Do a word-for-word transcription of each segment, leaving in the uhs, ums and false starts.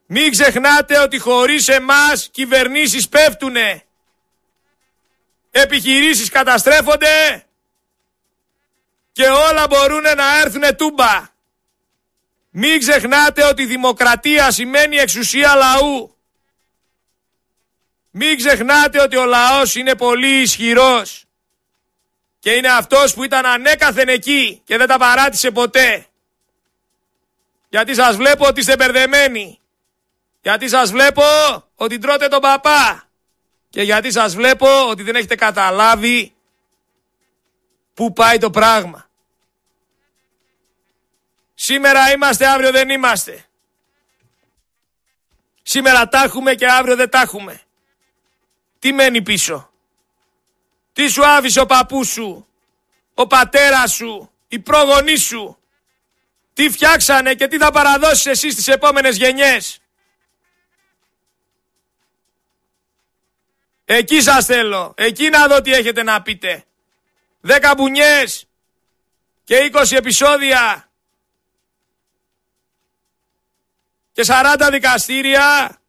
Μην ξεχνάτε ότι χωρίς εμάς κυβερνήσεις πέφτουνε. Επιχειρήσεις καταστρέφονται και όλα μπορούν να έρθουν τούμπα. Μην ξεχνάτε ότι δημοκρατία σημαίνει εξουσία λαού. Μην ξεχνάτε ότι ο λαός είναι πολύ ισχυρός και είναι αυτός που ήταν ανέκαθεν εκεί και δεν τα παράτησε ποτέ. Γιατί σας βλέπω ότι είστε μπερδεμένοι. Γιατί σας βλέπω ότι τρώτε τον παπά. Και γιατί σας βλέπω ότι δεν έχετε καταλάβει πού πάει το πράγμα. Σήμερα είμαστε, αύριο δεν είμαστε. Σήμερα τα έχουμε και αύριο δεν τα έχουμε. Τι μένει πίσω? Τι σου άφησε ο παππούς σου, ο πατέρας σου, οι πρόγονοί σου? Τι φτιάξανε και τι θα παραδώσεις εσύ στις επόμενες γενιές? Εκεί σας θέλω, εκεί να δω τι έχετε να πείτε. Δέκα μπουνιές και είκοσι επεισόδια και σαράντα δικαστήρια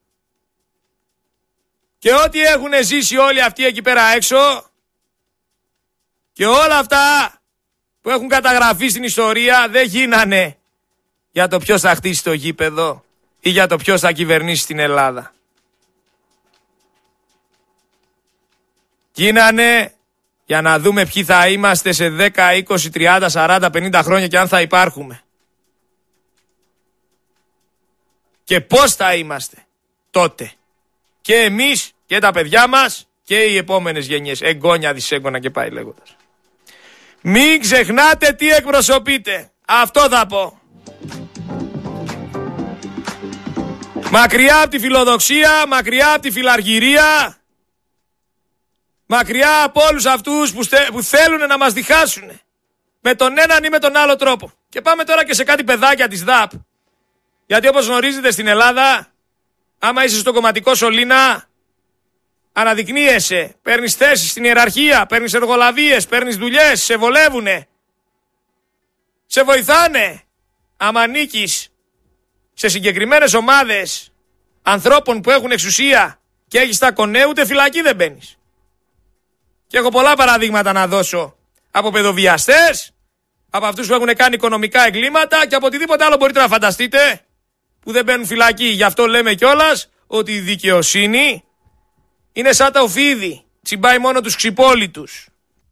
και ό,τι έχουν ζήσει όλοι αυτοί εκεί πέρα έξω και όλα αυτά που έχουν καταγραφεί στην ιστορία δεν γίνανε για το ποιος θα χτίσει το γήπεδο ή για το ποιος θα κυβερνήσει την Ελλάδα. Γίνανε για να δούμε ποιοι θα είμαστε σε δέκα, είκοσι, τριάντα, σαράντα, πενήντα χρόνια και αν θα υπάρχουμε. Και πώς θα είμαστε τότε. Και εμείς και τα παιδιά μας και οι επόμενες γενιές. Εγγόνια, δυσέγγωνα και πάει λέγοντας. Μην ξεχνάτε τι εκπροσωπείτε. Αυτό θα πω. Μακριά από τη φιλοδοξία, μακριά από τη φιλαργυρία, μακριά από όλους αυτούς που, στε, που θέλουν να μας διχάσουν με τον έναν ή με τον άλλο τρόπο. Και πάμε τώρα και σε κάτι παιδάκια της ΔΑΠ. Γιατί όπως γνωρίζετε στην Ελλάδα, άμα είσαι στο κομματικό σωλήνα, αναδεικνύεσαι, παίρνεις θέσεις στην ιεραρχία, παίρνεις εργολαβίες, παίρνεις δουλειές, σε βολεύουνε, σε βοηθάνε. Άμα ανήκεις σε συγκεκριμένες ομάδες ανθρώπων που έχουν εξουσία και έχεις τα κονέ, ούτε φυλακή δεν μπαίνεις. Και έχω πολλά παραδείγματα να δώσω από παιδοβιαστές, από αυτούς που έχουν κάνει οικονομικά εγκλήματα και από οτιδήποτε άλλο μπορείτε να φανταστείτε που δεν μπαίνουν φυλακή. Γι' αυτό λέμε κιόλας ότι η δικαιοσύνη είναι σαν τα οφίδη. Τσιμπάει μόνο τους ξυπόλυτους.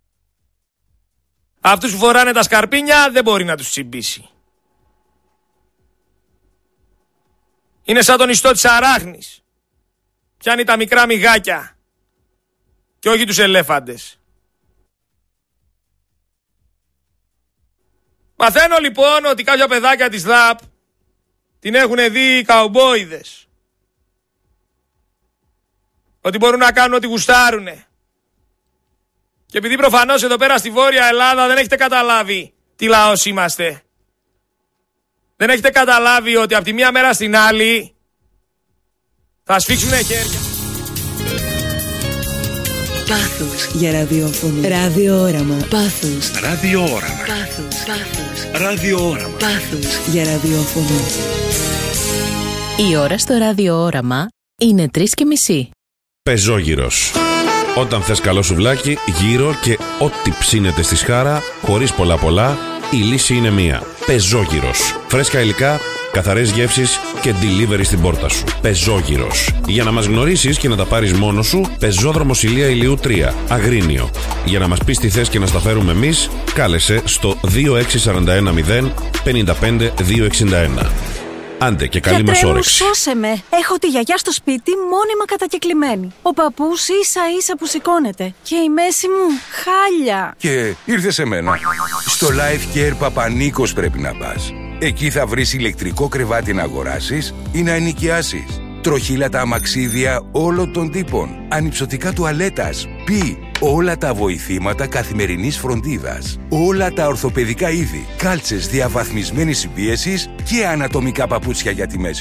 Αυτούς που φοράνε τα σκαρπίνια δεν μπορεί να τους τσιμπήσει. Είναι σαν τον ιστό της αράχνης. Πιάνει τα μικρά μυγάκια και όχι τους ελέφαντες. Μαθαίνω λοιπόν ότι κάποια παιδάκια της ΔΑΠ την έχουν δει οι καουμπόιδες. Ότι μπορούν να κάνουν ό,τι γουστάρουνε. Και επειδή προφανώς εδώ πέρα στη Βόρεια Ελλάδα δεν έχετε καταλάβει τι λαός είμαστε. Δεν έχετε καταλάβει ότι από τη μία μέρα στην άλλη θα σφίξουνε χέρια. Πάθος για ραδιόφωνο. Ραδιόοραμα. Πάθος. Ραδιόοραμα. Πάθος. Πάθος. Ραδιόοραμα. Πάθος για ραδιόφωνο. Η ώρα στο ραδιόοραμα είναι τρεις και μισή. Πεζόγυρος. Όταν θες καλό σουβλάκι, γύρω και ό,τι ψήνεται στη σχάρα, χωρίς πολλά πολλά, η λύση είναι μία. Πεζόγυρος. Φρέσκα υλικά, καθαρές γεύσεις και delivery στην πόρτα σου. Πεζόγυρος. Για να μας γνωρίσεις και να τα πάρεις μόνος σου, Πεζόδρομος Ηλία Ηλιού τρία, Αγρίνιο. Για να μας πεις τι θες και να στα φέρουμε εμείς, κάλεσε στο δύο έξι τέσσερα ένα μηδέν πέντε πέντε δύο εξήντα ένα. Άντε και καλή μας όρεξη. Μου, σώσε με. Έχω τη γιαγιά στο σπίτι μόνιμα κατακεκλημένη. Ο παππούς ίσα ίσα που σηκώνεται. Και η μέση μου χάλια. Και ήρθε σε μένα. Στο Life Care Παπανίκος πρέπει να πας. Εκεί θα βρεις ηλεκτρικό κρεβάτι να αγοράσεις ή να ενοικιάσεις. Τροχύλατα αμαξίδια όλων των τύπων. Ανυψωτικά τουαλέτας. Πι. Όλα τα βοηθήματα καθημερινής φροντίδας. Όλα τα ορθοπαιδικά είδη. Κάλτσες διαβαθμισμένης συμπίεσης και ανατομικά παπούτσια για τη μέση σου.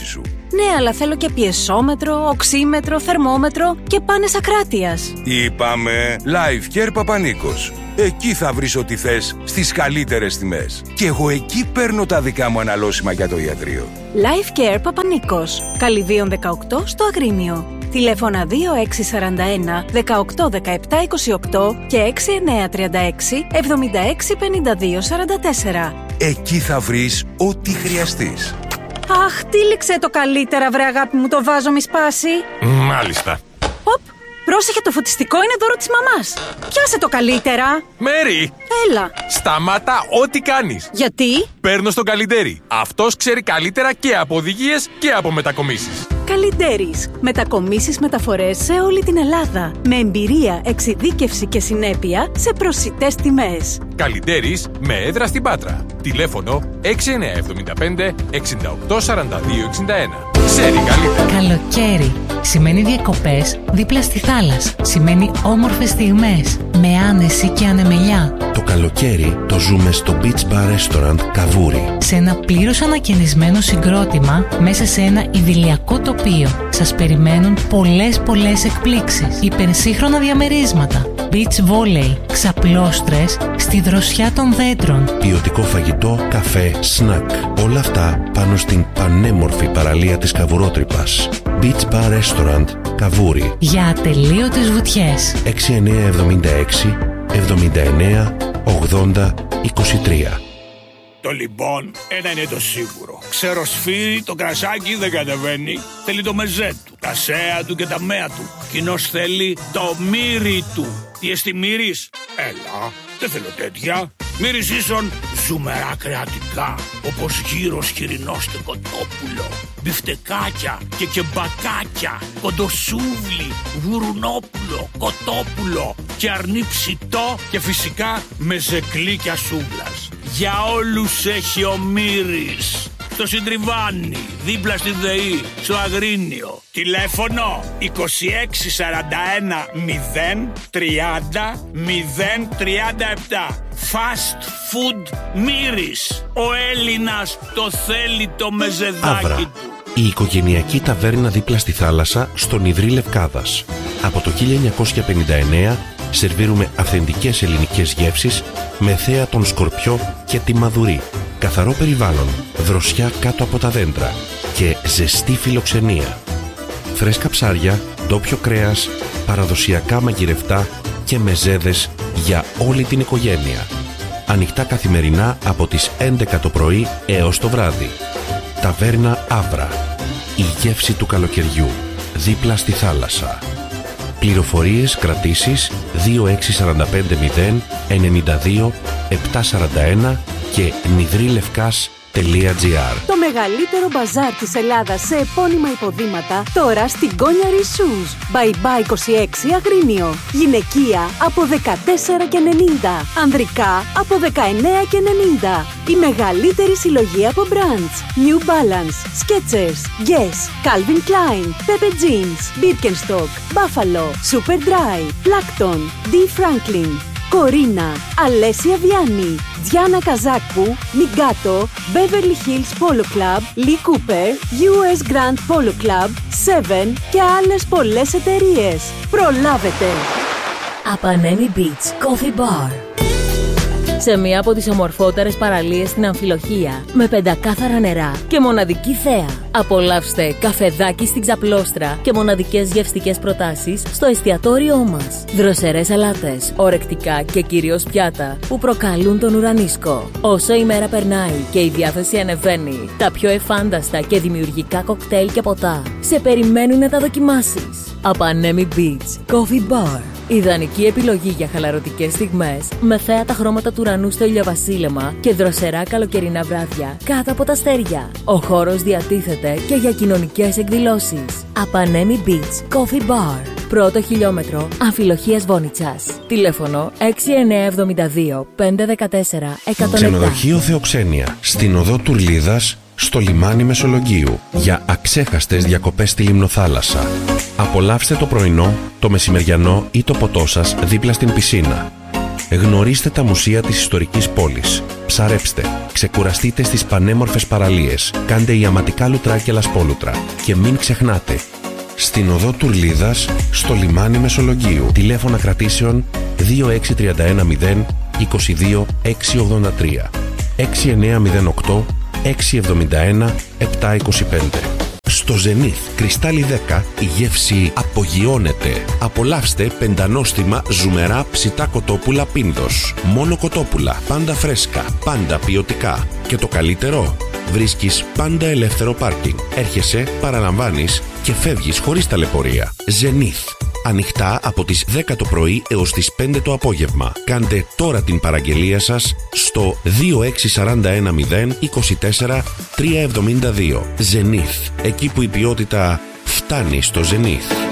Ναι, αλλά θέλω και πιεσόμετρο, οξύμετρο, θερμόμετρο και πάνες ακράτειας. Είπαμε Life Care Παπανίκος. Εκεί θα βρεις ό,τι θες στις καλύτερες τιμές. Και εγώ εκεί παίρνω τα δικά μου αναλώσιμα για το ιατρείο. Life Care Παπανίκος. Καλυβίων δεκαοκτώ στο Αγρίνιο. Τηλέφωνα δύο έξι τέσσερα ένα, δεκαοκτώ δεκαεπτά είκοσι οκτώ και έξι εννιά τρία έξι, εβδομήντα έξι πενήντα δύο σαράντα τέσσερα. Εκεί θα βρεις ό,τι χρειαστείς. Αχ, τύλιξε το καλύτερα, βρε αγάπη μου, το βάζο μη σπάσει. Μάλιστα. Οπ, πρόσεχε, το φωτιστικό είναι δώρο της μαμάς. Πιάσε το καλύτερα. Μέρι! Έλα. Σταμάτα ό,τι κάνεις. Γιατί? Παίρνω στον Καλυντέρι. Αυτός ξέρει καλύτερα και από οδηγίες και από μετακομίσεις. Καλυντέρις. Μετακομίσεις μεταφορές σε όλη την Ελλάδα. Με εμπειρία, εξειδίκευση και συνέπεια σε προσιτές τιμές. Καλυντέρις με έδρα στην Πάτρα. Τηλέφωνο έξι εννιά εβδομήντα πέντε εξήντα οκτώ σαράντα δύο εξήντα ένα. Ξέρει καλύτερα. Καλοκαίρι σημαίνει διακοπές δίπλα στη θάλασσα. Σημαίνει όμορφες στιγμές με άνεση και ανεμελιά. Το καλοκαίρι το ζούμε στο Beach Bar Restaurant Καβούρι. Σε ένα πλήρως ανακαινισμένο συγκρότημα μέσα σε ένα ιδηλιακό τοπίο. Σας περιμένουν πολλές πολλές εκπλήξεις. Υπερσύγχρονα διαμερίσματα. Beach volley, ξαπλώστρες στη δροσιά των δέντρων. Ποιοτικό φαγητό, καφέ, σνακ. Όλα αυτά πάνω στην πανέμορφη παραλία της Καβουρότρυπας. Beach Bar Restaurant Καβούρι. Για ατελείωτες βουτιές. έξι εννιά εβδομήντα έξι εβδομήντα εννιά ογδόντα είκοσι τρία. Το λοιπόν, ένα είναι το σίγουρο. Ξεροσφύρι, το κρασάκι δεν κατεβαίνει. Θέλει το μεζέ του, τα σέα του και τα μέα του. Κοινώς θέλει το μύρι του. Τι εστί μύρις? Έλα, δεν θέλω τέτοια. Μύρις ίσον ζουμερά κρεατικά, όπως γύρος, χοιρινός και κοτόπουλο. Μπιφτεκάκια και κεμπακάκια, κοντοσούβλι, γουρουνόπουλο, κοτόπουλο και αρνί ψητό και φυσικά μεζεκλίκια σούβλας. Για όλους έχει ο Μύρης. Στο Συντριβάνι, δίπλα στη ΔΕΗ, στο Αγρίνιο. Τηλέφωνο είκοσι έξι σαράντα ένα μηδέν τριάντα μηδέν τριάντα επτά. Fast Food Μύρης. Ο Έλληνας το θέλει το μεζεδάκι Άβρα. του. Η οικογενειακή ταβέρνα δίπλα στη θάλασσα στον Ιδρύ Λευκάδας. Από το χίλια εννιακόσια πενήντα εννέα σερβίρουμε αυθεντικές ελληνικές γεύσεις με θέα τον σκορπιό και τη μαδουρή. Καθαρό περιβάλλον, δροσιά κάτω από τα δέντρα και ζεστή φιλοξενία. Φρέσκα ψάρια, ντόπιο κρέας, παραδοσιακά μαγειρευτά και μεζέδες για όλη την οικογένεια. Ανοιχτά καθημερινά από τις έντεκα το πρωί έως το βράδυ. Ταβέρνα Άβρα. Η γεύση του καλοκαιριού. Δίπλα στη θάλασσα. Πληροφορίες, κρατήσεις δύο έξι τέσσερα πέντε μηδέν εννιά δύο επτά τέσσερα ένα και νιδρύλευκάς τελεία τζι άρ. Το μεγαλύτερο μπαζάρ της Ελλάδας σε επώνυμα υποδήματα τώρα στην Κόνιαρη Shoes. Bye bye είκοσι έξι Αγρίνιο. Γυναικεία από δεκατέσσερα και ενενήντα. Ανδρικά από δεκαεννέα και ενενήντα. Η μεγαλύτερη συλλογή από brands. New Balance, Skechers, Guess, Calvin Klein, Pepe Jeans, Birkenstock, Buffalo, Superdry, Plankton, D. Franklin, Κορίνα, Αλέσια Βιάννη, Διάνα Καζάκου, Νιγκάτο, Beverly Hills Polo Club, Lee Cooper, γιου ες Grand Polo Club, Seven και άλλες πολλές εταιρείες. Προλάβετε! Απανέμι Beach Coffee Bar. Σε μία από τις ομορφότερες παραλίες στην Αμφιλοχία, με πεντακάθαρα νερά και μοναδική θέα. Απολαύστε καφεδάκι στην ξαπλώστρα και μοναδικές γευστικές προτάσεις στο εστιατόριό μας. Δροσερές σαλάτες, ορεκτικά και κυρίως πιάτα που προκαλούν τον ουρανίσκο. Όσο η μέρα περνάει και η διάθεση ανεβαίνει, τα πιο εφάνταστα και δημιουργικά κοκτέιλ και ποτά σε περιμένουν να τα δοκιμάσεις. Απανέμι Beach Coffee Bar. Ιδανική επιλογή για χαλαρωτικές στιγμές με θέα τα χρώματα του ουρανού στο ηλιοβασίλεμα και δροσερά καλοκαιρινά βράδια κάτω από τα αστέρια. Ο χώρος διατίθεται και για κοινωνικές εκδηλώσεις. Απανέμι Beach Coffee Bar. Πρώτο χιλιόμετρο Αμφιλοχίας Βόνιτσας. Τηλέφωνο έξι εννιά εβδομήντα δύο πεντακόσια δεκατέσσερα εκατόν επτά. Ξενοδοχείο Θεοξένεια στην οδό Τουρλίδας στο λιμάνι Μεσολογγίου για αξέχαστες διακοπές στη Λιμνοθάλασσα. Απολαύστε το πρωινό, το μεσημεριανό ή το ποτό σας δίπλα στην πισίνα. Γνωρίστε τα μουσεία της ιστορικής πόλης. Ψαρέψτε, ξεκουραστείτε στις πανέμορφες παραλίες. Κάντε ιαματικά λουτρά και λασπόλουτρα. Και μην ξεχνάτε, στην οδό Τουρλίδας, στο λιμάνι Μεσολογγίου. Τηλέφωνα κρατήσεων δύο έξι τρία ένα μηδέν είκοσι δύο έξι ογδόντα τρία, έξι εννιά μηδέν οκτώ έξι εβδομήντα ένα επτά είκοσι πέντε. Στο Zenith Κρυστάλλι δέκα η γεύση απογειώνεται. Απολαύστε πεντανόστιμα ζουμερά ψητά κοτόπουλα Πίνδος. Μόνο κοτόπουλα, πάντα φρέσκα, πάντα ποιοτικά. Και το καλύτερο, βρίσκεις πάντα ελεύθερο πάρκινγκ. Έρχεσαι, παραλαμβάνεις και φεύγεις χωρίς ταλαιπωρία. Zenith. Ανοιχτά από τις δέκα το πρωί έως τις πέντε το απόγευμα. Κάντε τώρα την παραγγελία σας στο δύο έξι τέσσερα ένα μηδέν είκοσι τέσσερα τριακόσια εβδομήντα δύο. Zenith. Εκεί που η ποιότητα φτάνει στο Zenith.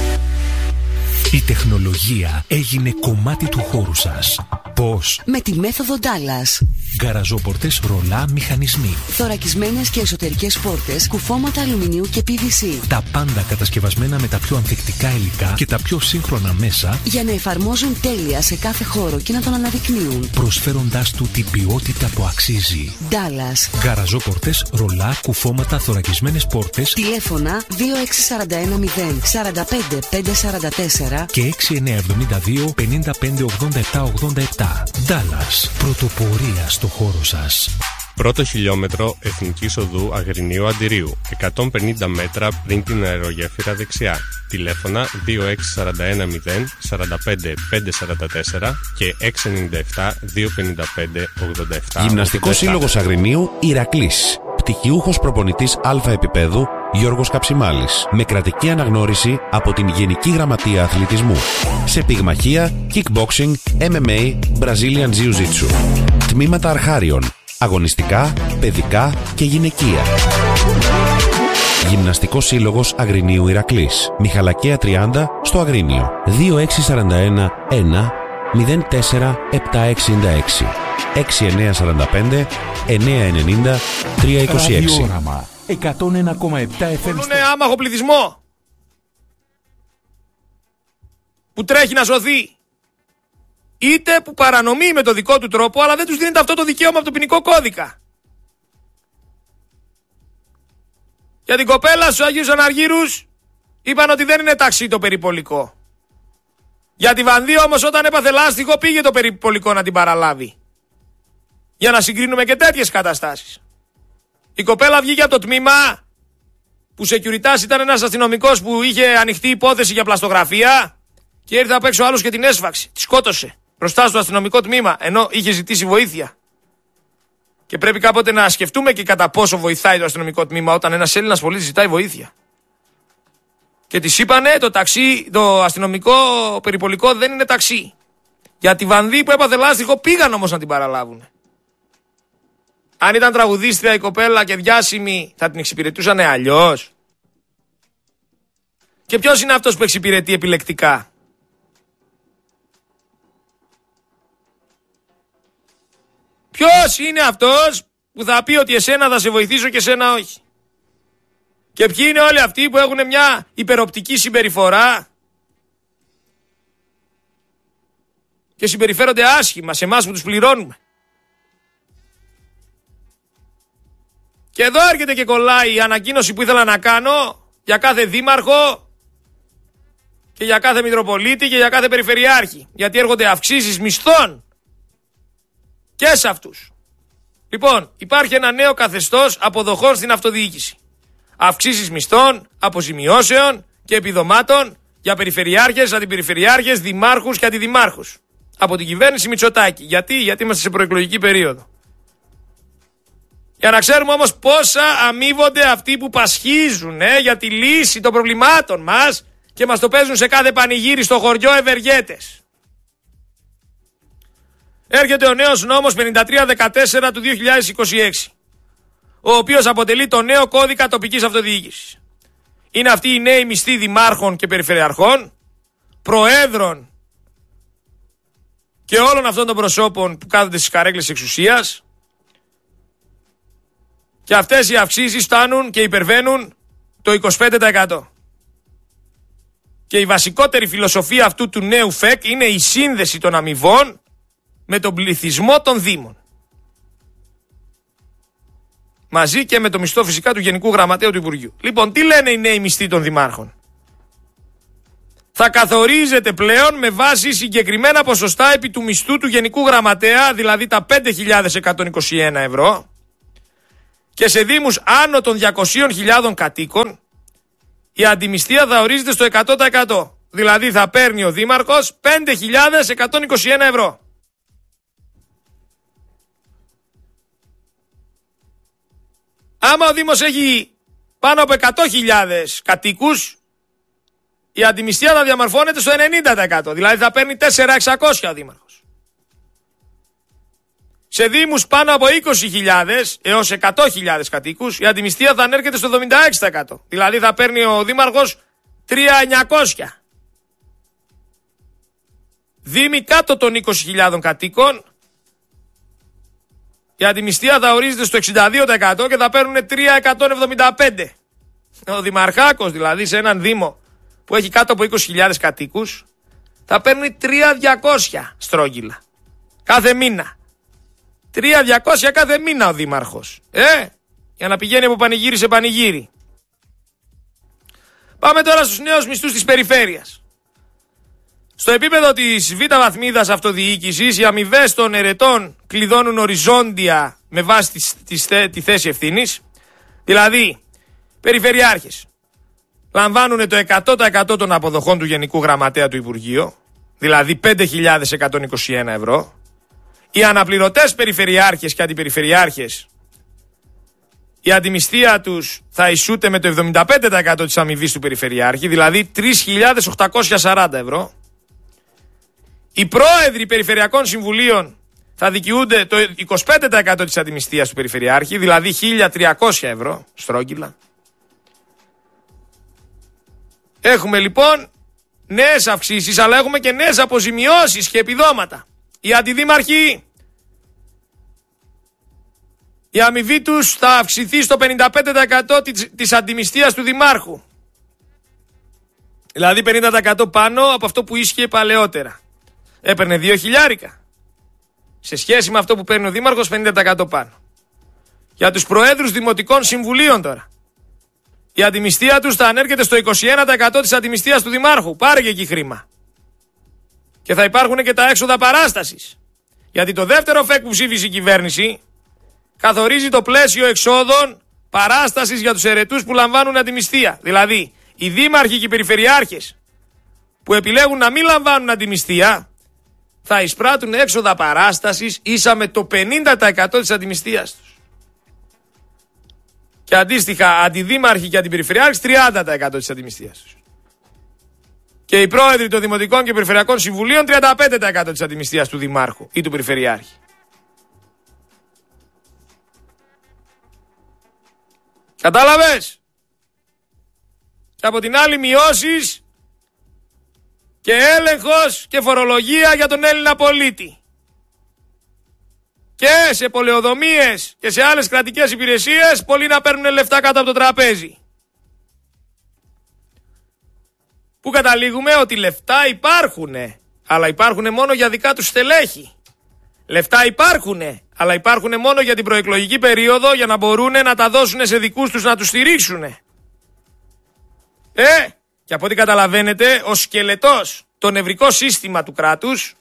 Η τεχνολογία έγινε κομμάτι του χώρου σας. Πώς? Με τη μέθοδο Dallas. Γκαραζόπορτες ρολά μηχανισμοί. Θωρακισμένες και εσωτερικές πόρτες, κουφώματα αλουμινίου και πι βι σι. Τα πάντα κατασκευασμένα με τα πιο ανθεκτικά υλικά και τα πιο σύγχρονα μέσα για να εφαρμόζουν τέλεια σε κάθε χώρο και να τον αναδεικνύουν, προσφέροντάς του την ποιότητα που αξίζει. Dallas. Γκαραζόπορτες, ρολά, κουφώματα, θωρακισμένες πόρτες. Τηλέφωνα δύο έξι τέσσερα ένα μηδέν τέσσερα πέντε πέντε τέσσερα τέσσερα και έξι εννιά εβδομήντα δύο πενήντα πέντε ογδόντα επτά ογδόντα επτά. Dallas. Πρωτοπορία στο χώρο σας. Πρώτο χιλιόμετρο Εθνικής Οδού Αγρινίου Αντιρίου, εκατόν πενήντα μέτρα πριν την αερογέφυρα δεξιά. Τηλέφωνα δύο έξι τέσσερα ένα μηδέν τέσσερα πέντε πέντε τέσσερα τέσσερα και έξι εννιά επτά δύο πέντε πέντε ογδόντα επτά. Γυμναστικός Σύλλογος Αγρινίου Ηρακλής. Πτυχιούχος προπονητής Α επίπεδου Γιώργος Καψιμάλης. Με κρατική αναγνώριση από την Γενική Γραμματεία Αθλητισμού. Σε πυγμαχία, kickboxing, εμ εμ έι, Brazilian Jiu-Jitsu. Τμήματα αρχάριων, αγωνιστικά, παιδικά και γυναικεία. Γυμναστικός Σύλλογος Αγρινίου Ηρακλής. Μιχαλακαία τριάντα στο Αγρίνιο. δύο έξι τέσσερα ένα ένα μηδέν τέσσερα επτά εξήντα έξι έξι εννιά τέσσερα πέντε εννιά ενενήντα τρία είκοσι έξι. Ραδιόραμα εκατόν ένα κόμμα επτά εφ εμ. Είναι άμαχο πληθυσμό που τρέχει να σωθεί. Είτε που παρανομεί με το δικό του τρόπο, αλλά δεν τους δίνεται αυτό το δικαίωμα από το ποινικό κώδικα. Για την κοπέλα στους Αγίους Αναργύρους είπαν ότι δεν είναι ταξί το περιπολικό. Για τη Βανδύ όμως όταν έπαθε λάστιχο πήγε το περιπολικό να την παραλάβει. Για να συγκρίνουμε και τέτοιες καταστάσεις. Η κοπέλα βγήκε από το τμήμα που σεκιουριτάς ήταν ένας αστυνομικός που είχε ανοιχτή υπόθεση για πλαστογραφία και ήρθε απ' έξω άλλος και την έσφαξε. Τη σκότωσε μπροστά στο αστυνομικό τμήμα ενώ είχε ζητήσει βοήθεια. Και πρέπει κάποτε να σκεφτούμε και κατά πόσο βοηθάει το αστυνομικό τμήμα όταν ένας Έλληνας πολίτης ζητάει βοήθεια. Και της είπανε το ταξί, το αστυνομικό περιπολικό δεν είναι ταξί. Για τη Βανδύ που έπαθε λάστιχο πήγαν όμως να την παραλάβουν. Αν ήταν τραγουδίστρια η κοπέλα και διάσημη θα την εξυπηρετούσανε αλλιώς. Και ποιος είναι αυτός που εξυπηρετεί επιλεκτικά? Ποιος είναι αυτός που θα πει ότι εσένα θα σε βοηθήσω και εσένα όχι? Και ποιοι είναι όλοι αυτοί που έχουν μια υπεροπτική συμπεριφορά και συμπεριφέρονται άσχημα σε εμάς που τους πληρώνουμε? Και εδώ έρχεται και κολλάει η ανακοίνωση που ήθελα να κάνω για κάθε δήμαρχο και για κάθε μητροπολίτη και για κάθε περιφερειάρχη. Γιατί έρχονται αυξήσεις μισθών και σε αυτούς. Λοιπόν, υπάρχει ένα νέο καθεστώς αποδοχών στην αυτοδιοίκηση. Αυξήσεις μισθών, αποζημιώσεων και επιδομάτων για περιφερειάρχες, αντιπεριφερειάρχες, δημάρχους και αντιδημάρχους. Από την κυβέρνηση Μητσοτάκη. Γιατί, Γιατί είμαστε σε προεκλογική περίοδο. Για να ξέρουμε όμως πόσα αμείβονται αυτοί που πασχίζουν ε, για τη λύση των προβλημάτων μας και μας το παίζουν σε κάθε πανηγύρι στο χωριό ευεργέτες. Έρχεται ο νέος νόμος πενήντα τρία δεκατέσσερα του δύο χιλιάδες είκοσι έξι, ο οποίος αποτελεί το νέο κώδικα τοπικής αυτοδιοίκησης. Είναι αυτοί οι νέοι μισθοί δημάρχων και περιφερειαρχών, προέδρων και όλων αυτών των προσώπων που κάθονται στις καρέκλες εξουσίας. Και αυτές οι αυξήσεις φτάνουν και υπερβαίνουν το είκοσι πέντε τοις εκατό. Και η βασικότερη φιλοσοφία αυτού του νέου ΦΕΚ είναι η σύνδεση των αμοιβών με τον πληθυσμό των Δήμων. Μαζί και με το μισθό φυσικά του Γενικού Γραμματέου του Υπουργείου. Λοιπόν, τι λένε οι νέοι μισθοί των δημάρχων? Θα καθορίζεται πλέον με βάση συγκεκριμένα ποσοστά επί του μισθού του Γενικού Γραμματέα, δηλαδή τα πέντε χιλιάδες εκατόν είκοσι ένα ευρώ, και σε δήμους άνω των διακόσιες χιλιάδες κατοίκων η αντιμισθία θα ορίζεται στο εκατό τοις εκατό. Δηλαδή θα παίρνει ο δήμαρχος πέντε χιλιάδες εκατόν είκοσι ένα ευρώ. Άμα ο Δήμος έχει πάνω από εκατό χιλιάδες κατοίκους, η αντιμισθία θα διαμορφώνεται στο ενενήντα τοις εκατό. Δηλαδή θα παίρνει τέσσερις χιλιάδες εξακόσια ο δήμαρχος. Σε δήμους πάνω από είκοσι χιλιάδες έως εκατό χιλιάδες κατοίκους, η αντιμισθία θα ανέρχεται στο εβδομήντα έξι τοις εκατό. Δηλαδή θα παίρνει ο δήμαρχος τρία χιλιάδες εννιακόσια. Δήμοι κάτω των είκοσι χιλιάδες κατοίκων, η αντιμισθία θα ορίζεται στο εξήντα δύο τοις εκατό και θα παίρνουν τρία χιλιάδες εκατόν εβδομήντα πέντε. Ο δημαρχάκος δηλαδή σε έναν δήμο που έχει κάτω από είκοσι χιλιάδες κατοίκους θα παίρνει τρία χιλιάδες διακόσια στρόγγυλα κάθε μήνα. τρία χιλιάδες διακόσια κάθε μήνα ο δήμαρχος. Ε, για να πηγαίνει από πανηγύρι σε πανηγύρι. Πάμε τώρα στους νέους μισθούς της περιφέρειας. Στο επίπεδο της β' βαθμίδας αυτοδιοίκησης, οι αμοιβές των ερετών κλειδώνουν οριζόντια με βάση τη, τη, τη θέση ευθύνης. Δηλαδή, περιφερειάρχες λαμβάνουν το εκατό τοις εκατό των αποδοχών του Γενικού Γραμματέα του Υπουργείου, δηλαδή πέντε χιλιάδες εκατόν είκοσι ένα ευρώ. Οι αναπληρωτές περιφερειάρχες και αντιπεριφερειάρχες, η αντιμισθία τους θα ισούται με το εβδομήντα πέντε τοις εκατό της αμοιβής του περιφερειάρχη, δηλαδή τρεις χιλιάδες οκτακόσια σαράντα ευρώ. Οι πρόεδροι περιφερειακών συμβουλίων θα δικαιούνται το είκοσι πέντε τοις εκατό της αντιμισθίας του περιφερειάρχη, δηλαδή χίλια τριακόσια ευρώ στρόγγυλα. Έχουμε λοιπόν νέες αυξήσεις, αλλά έχουμε και νέες αποζημιώσεις και επιδόματα. Οι αντιδήμαρχοι, η αμοιβή τους θα αυξηθεί στο πενήντα πέντε τοις εκατό της, της αντιμισθίας του δημάρχου. Δηλαδή πενήντα τοις εκατό πάνω από αυτό που ίσχυε παλαιότερα. Έπαιρνε δύο χιλιάρικα. Σε σχέση με αυτό που παίρνει ο δήμαρχος, πενήντα τοις εκατό πάνω. Για τους προέδρους δημοτικών συμβουλίων τώρα, η αντιμισθία τους θα ανέρχεται στο είκοσι ένα τοις εκατό της αντιμισθίας του δημάρχου. Πάρε και εκεί χρήμα. Και θα υπάρχουν και τα έξοδα παράστασης. Γιατί το δεύτερο ΦΕΚ που ψήφισε η κυβέρνηση καθορίζει το πλαίσιο εξόδων παράστασης για τους ερετούς που λαμβάνουν αντιμισθία. Δηλαδή, οι δήμαρχοι και οι περιφερειάρχες που επιλέγουν να μην λαμβάνουν αντιμισθία θα εισπράττουν έξοδα παράστασης ίσα με το πενήντα τοις εκατό της αντιμισθίας τους. Και αντίστοιχα, αντιδήμαρχοι και αντιπεριφερειάρχες τριάντα τοις εκατό της αντιμισθίας τους. Και οι πρόεδροι των Δημοτικών και Περιφερειακών Συμβουλίων τριάντα πέντε τοις εκατό της αντιμισθίας του Δημάρχου ή του Περιφερειάρχη. Κατάλαβες? Και από την άλλη μειώσεις και έλεγχος και φορολογία για τον Έλληνα πολίτη. Και σε πολεοδομίες και σε άλλες κρατικές υπηρεσίες πολλοί να παίρνουν λεφτά κάτω από το τραπέζι. Που καταλήγουμε ότι λεφτά υπάρχουνε, αλλά υπάρχουνε μόνο για δικά τους στελέχη. Λεφτά υπάρχουνε, αλλά υπάρχουνε μόνο για την προεκλογική περίοδο για να μπορούν να τα δώσουν σε δικούς τους να τους στηρίξουν. Ε, και από ό,τι καταλαβαίνετε, ο σκελετός, το νευρικό σύστημα του κράτους,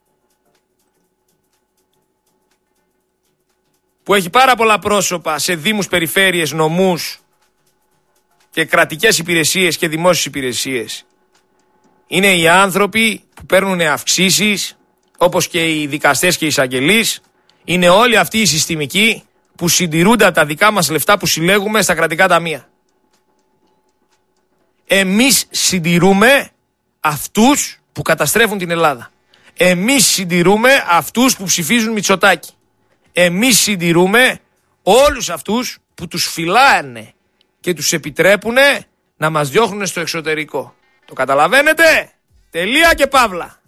που έχει πάρα πολλά πρόσωπα σε δήμους, περιφέρειες, νομούς και κρατικές υπηρεσίες και δημόσιες υπηρεσίες, είναι οι άνθρωποι που παίρνουν αυξήσεις, όπως και οι δικαστές και οι εισαγγελείς. Είναι όλοι αυτοί οι συστημικοί που συντηρούνται τα δικά μας λεφτά που συλλέγουμε στα κρατικά ταμεία. Εμείς συντηρούμε αυτούς που καταστρέφουν την Ελλάδα. Εμείς συντηρούμε αυτούς που ψηφίζουν Μητσοτάκη. Εμείς συντηρούμε όλους αυτούς που τους φυλάνε και τους επιτρέπουν να μας διώχνουν στο εξωτερικό. Το καταλαβαίνετε? Τελεία και παύλα.